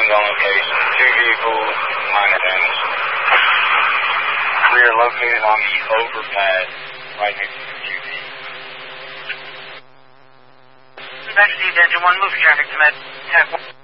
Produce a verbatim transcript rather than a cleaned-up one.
on location. Two vehicles, minor damage. We are located on the overpass right next to the Q T. Back to the engine one, moving traffic to med. Tech one.